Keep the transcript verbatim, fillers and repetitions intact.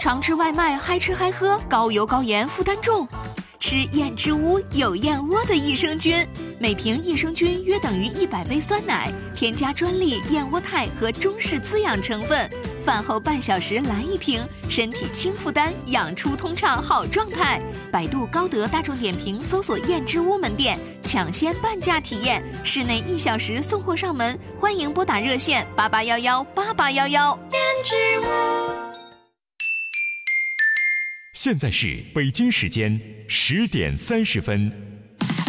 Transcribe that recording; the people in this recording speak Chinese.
常吃外卖，嗨吃嗨喝，高油高盐，负担重。吃燕之屋有燕窝的益生菌，每瓶益生菌约等于一百杯酸奶，添加专利燕窝肽和中式滋养成分。饭后半小时来一瓶，身体轻负担，养出通畅好状态。百度、高德、大众点评搜索燕之屋门店，抢先半价体验，室内一小时送货上门。欢迎拨打热线八八幺幺八八幺幺。燕之屋。 现在是北京时间十点三十分。